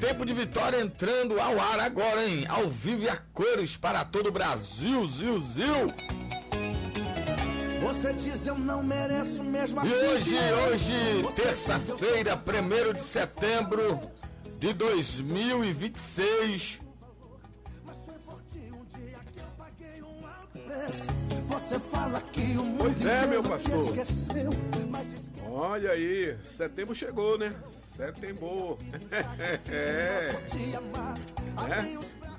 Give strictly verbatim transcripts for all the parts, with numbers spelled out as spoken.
Tempo de Vitória entrando ao ar agora, hein? Ao vivo e a cores para todo o Brasil, zil, zil. Você diz eu não mereço mesmo assim. E hoje, hoje, terça-feira, primeiro de setembro de dois mil e vinte e seis. Você fala que o mundo Pois é, meu pastor. esqueceu, mas Olha aí, setembro chegou, né? Setembro. É. É.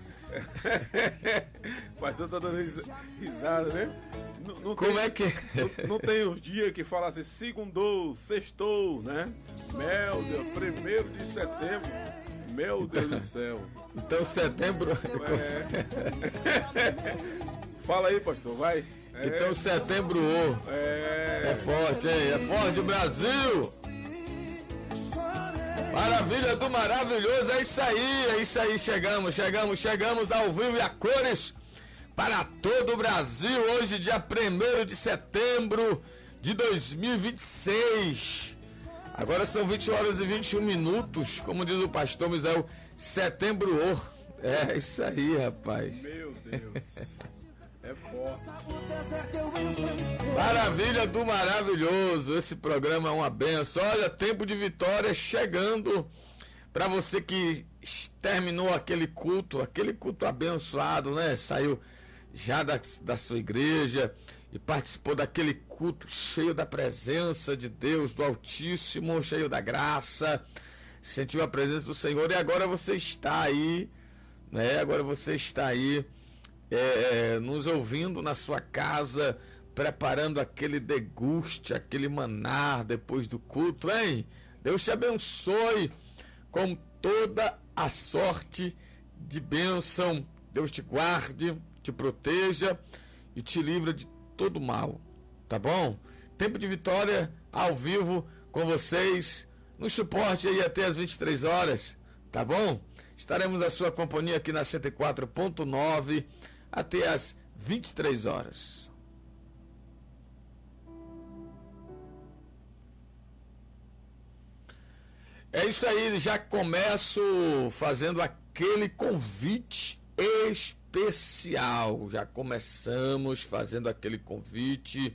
Pastor tá dando ris- risada, né? Não, não Como tem, é que... Não, não tem os dias que fala assim, segundou, sextou, né? Meu Deus, primeiro de setembro. Meu Deus do céu. Então setembro... É. Fala aí, pastor, vai. É. Então setembro oh, É. é forte, hein? É forte o Brasil. Maravilha do maravilhoso, é isso aí, é isso aí, chegamos, chegamos, chegamos ao vivo e a cores para todo o Brasil, hoje dia primeiro de setembro de dois mil e vinte e seis, agora são vinte horas e vinte e um minutos, como diz o pastor Misael, setembro, é isso aí, rapaz. Meu Deus, é forte. Maravilha do maravilhoso, esse programa é uma benção. Olha, Tempo de Vitória chegando para você que terminou aquele culto, aquele culto abençoado, né? Saiu já da, da sua igreja e participou daquele culto cheio da presença de Deus, do Altíssimo, cheio da graça, sentiu a presença do Senhor e agora você está aí, né? Agora você está aí é, nos ouvindo na sua casa, preparando aquele deguste, aquele manar depois do culto, hein? Deus te abençoe com toda a sorte de bênção. Deus te guarde, te proteja e te livra de todo mal, tá bom? Tempo de Vitória ao vivo com vocês, no suporte aí até as vinte e três horas, tá bom? Estaremos na sua companhia aqui na cento e quatro ponto nove até as vinte e três horas. É isso aí, já começo fazendo aquele convite especial. Já começamos fazendo aquele convite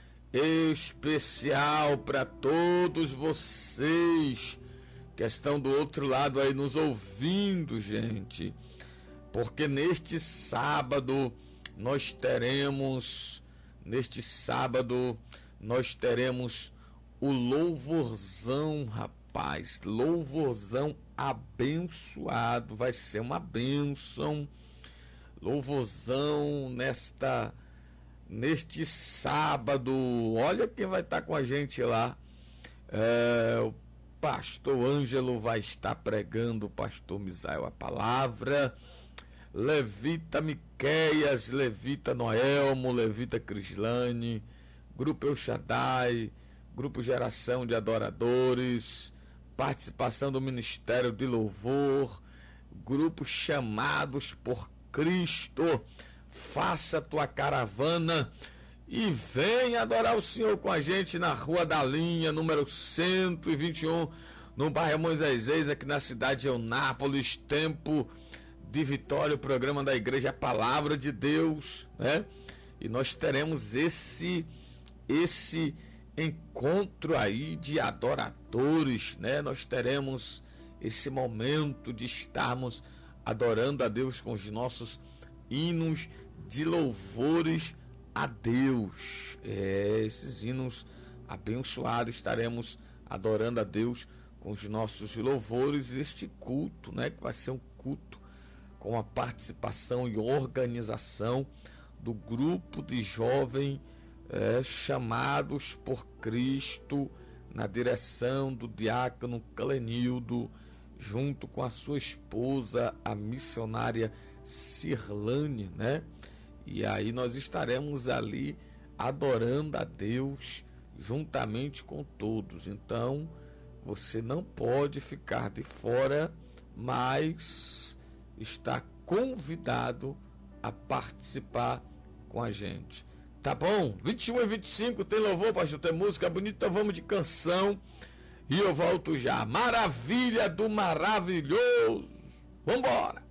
especial para todos vocês que estão do outro lado aí nos ouvindo, gente. Porque neste sábado nós teremos, neste sábado nós teremos o louvorzão, rapaz. Paz, louvorzão abençoado, vai ser uma bênção, louvorzão nesta, neste sábado, olha quem vai estar com a gente lá, é, o pastor Ângelo vai estar pregando, o pastor Misael a palavra, Levita Miqueias, Levita Noelmo, Levita Crislane, Grupo El Shaddai, Grupo Geração de Adoradores, participação do Ministério de Louvor, Grupo Chamados por Cristo, faça tua caravana e vem adorar o Senhor com a gente na Rua da Linha, número cento e vinte e um, no bairro Moisés Reis, aqui na cidade de Eunápolis. Tempo de Vitória, o programa da igreja, a palavra de Deus, né? E nós teremos esse, esse encontro aí de adoradores, né? Nós teremos esse momento de estarmos adorando a Deus com os nossos hinos de louvores a Deus. É, esses hinos abençoados, estaremos adorando a Deus com os nossos louvores, este culto, né? Que vai ser um culto com a participação e organização do grupo de jovens É, chamados por Cristo, na direção do diácono Clenildo, junto com a sua esposa, a missionária Cirlane, né? E aí nós estaremos ali adorando a Deus juntamente com todos. Então você não pode ficar de fora, mas está convidado a participar com a gente. Tá bom? vinte e um e vinte e cinco tem louvor, pastor, tem música bonita, então vamos de canção. E eu volto já. Maravilha do maravilhoso. Vambora.